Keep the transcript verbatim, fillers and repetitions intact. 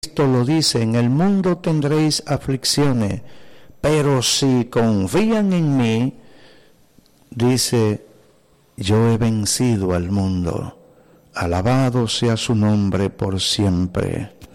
Cristo lo dice, en el mundo tendréis aflicciones, pero si confían en mí, dice, yo he vencido al mundo. Alabado sea su nombre por siempre.